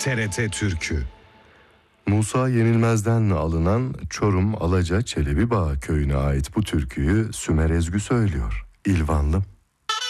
TRT Türkü. Musa Yenilmez'den alınan Çorum Alaca Çelebi Bağ köyüne ait bu türküyü Sümer Ezgü söylüyor. İlvanlım.